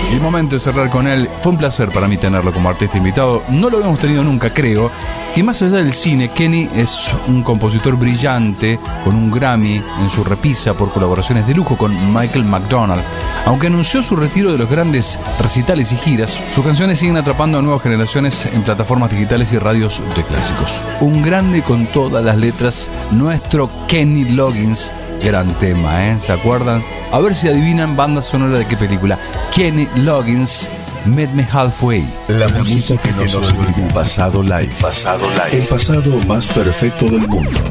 Y momento de cerrar con él. Fue un placer para mí tenerlo como artista invitado. No lo habíamos tenido nunca, creo. Y más allá del cine, Kenny es un compositor brillante, con un Grammy en su repisa por colaboraciones de lujo con Michael McDonald. Aunque anunció su retiro de los grandes recitales y giras, sus canciones siguen atrapando a nuevas generaciones en plataformas digitales y radios de clásicos. Un grande con todas las letras, nuestro Kenny Loggins. Gran tema, ¿eh? ¿Se acuerdan? A ver si adivinan banda sonora de qué película. Kenny Loggins, Meet Me Halfway. La música que nos olvida. Pasado Live. El pasado más perfecto del mundo.